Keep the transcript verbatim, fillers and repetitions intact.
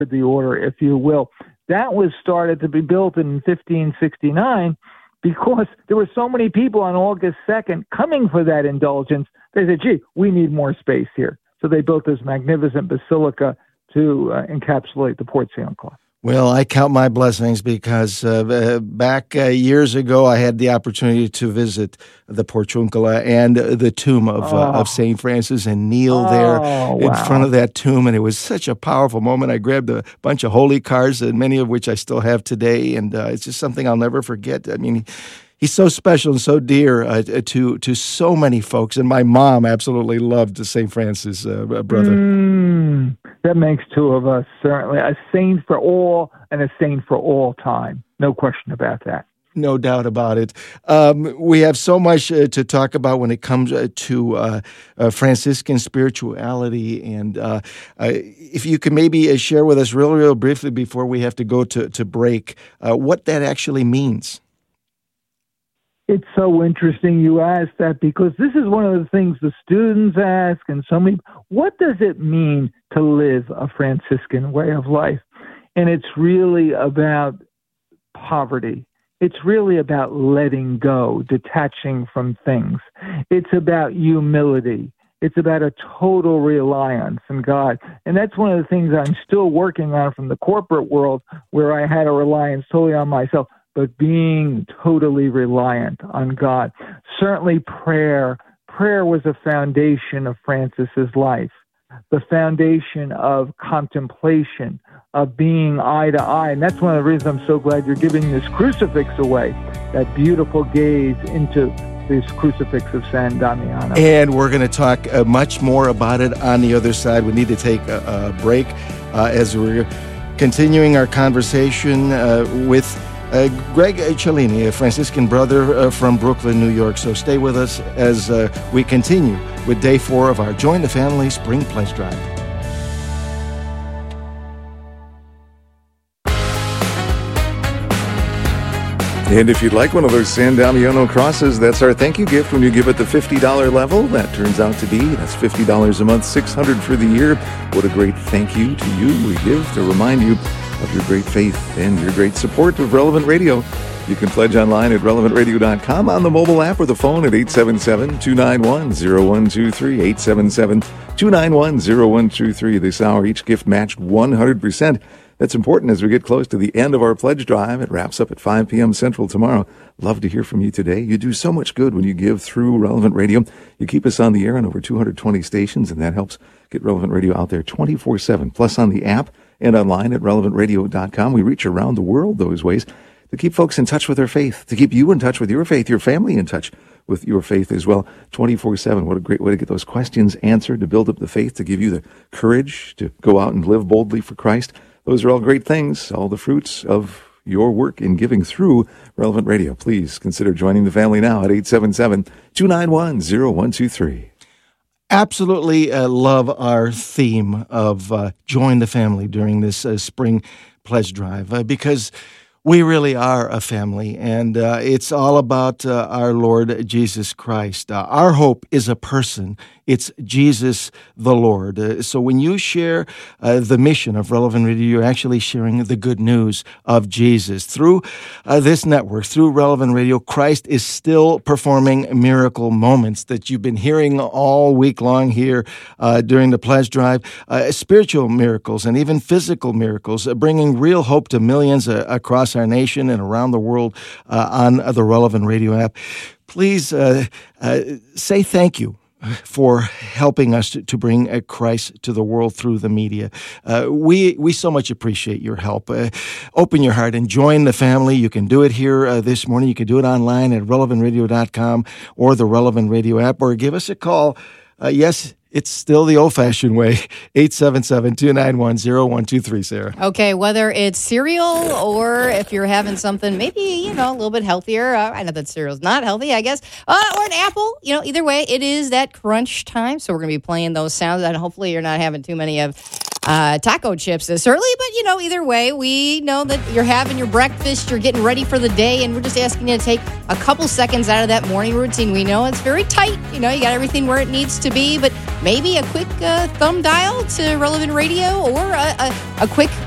the order, if you will. That was started to be built in fifteen sixty-nine because there were so many people on August second coming for that indulgence. They said, gee, we need more space here. So they built this magnificent basilica to uh, encapsulate the Portiuncula. Well, I count my blessings because uh, back uh, years ago, I had the opportunity to visit the Portiuncula and the tomb of, oh. uh, of Saint Francis and kneel oh, there wow. in front of that tomb. And it was such a powerful moment. I grabbed a bunch of holy cards, and many of which I still have today. And uh, it's just something I'll never forget. I mean, he's so special and so dear uh, to to so many folks. And my mom absolutely loved Saint Francis, uh, brother. Mm, that makes two of us, certainly. A saint for all and a saint for all time. No question about that. No doubt about it. Um, we have so much uh, to talk about when it comes uh, to uh, uh, Franciscan spirituality. And uh, uh, if you could maybe uh, share with us real, real briefly before we have to go to, to break, uh, what that actually means. It's so interesting you ask that because this is one of the things the students ask and so many, what does it mean to live a Franciscan way of life? And it's really about poverty. It's really about letting go, detaching from things. It's about humility. It's about a total reliance on God. And that's one of the things I'm still working on from the corporate world where I had a reliance totally on myself, but being totally reliant on God. Certainly prayer. Prayer was a foundation of Francis's life, the foundation of contemplation, of being eye to eye. And that's one of the reasons I'm so glad you're giving this crucifix away, that beautiful gaze into this crucifix of San Damiano. And we're going to talk uh, much more about it on the other side. We need to take a, a break uh, as we're continuing our conversation uh, with Uh, Greg Cellini, a Franciscan brother uh, from Brooklyn, New York. So stay with us as uh, we continue with day four of our Join the Family Spring Pledge Drive. And if you'd like one of those San Damiano crosses, that's our thank you gift when you give at the fifty dollars level. That turns out to be, that's fifty dollars a month, six hundred dollars for the year. What a great thank you to you we give to remind you of your great faith and your great support of Relevant Radio. You can pledge online at relevant radio dot com, on the mobile app or the phone at eight seven seven, two nine one, zero one two three, eight seven seven, two nine one, zero one two three. This hour, each gift matched one hundred percent. That's important as we get close to the end of our pledge drive. It wraps up at five p.m. Central tomorrow. Love to hear from you today. You do so much good when you give through Relevant Radio. You keep us on the air on over two hundred twenty stations, and that helps get Relevant Radio out there twenty-four seven, plus on the app and online at relevant radio dot com. We reach around the world those ways to keep folks in touch with their faith, to keep you in touch with your faith, your family in touch with your faith as well, twenty-four seven. What a great way to get those questions answered, to build up the faith, to give you the courage to go out and live boldly for Christ. Those are all great things, all the fruits of your work in giving through Relevant Radio. Please consider joining the family now at eight seven seven, two nine one, zero one two three. Absolutely uh, love our theme of uh, Join the Family during this uh, spring pledge drive uh, because we really are a family, and uh, it's all about uh, our Lord Jesus Christ. Uh, our hope is a person. It's Jesus the Lord. Uh, so when you share uh, the mission of Relevant Radio, you're actually sharing the good news of Jesus. Through uh, this network, through Relevant Radio, Christ is still performing miracle moments that you've been hearing all week long here uh, during the pledge drive. Uh, spiritual miracles and even physical miracles, uh, bringing real hope to millions uh, across our nation and around the world uh, on the Relevant Radio app. Please uh, uh, say thank you for helping us to, to bring uh, Christ to the world through the media. Uh, we we so much appreciate your help. Uh, open your heart and join the family. You can do it here uh, this morning. You can do it online at relevant radio dot com or the Relevant Radio app, or give us a call. Uh, yes, it's still the old-fashioned way, eight seven seven, two nine one, zero one two three, Sarah. Okay, whether it's cereal or if you're having something maybe, you know, a little bit healthier. Uh, I know that cereal's not healthy, I guess. Uh, or an apple. You know, either way, it is that crunch time. So we're going to be playing those sounds, and hopefully you're not having too many of uh, taco chips this early. But, you know, either way, we know that you're having your breakfast, you're getting ready for the day, and we're just asking you to take a couple seconds out of that morning routine. We know it's very tight. You know, you got everything where it needs to be, but maybe a quick uh, thumb dial to Relevant Radio, or a, a, a quick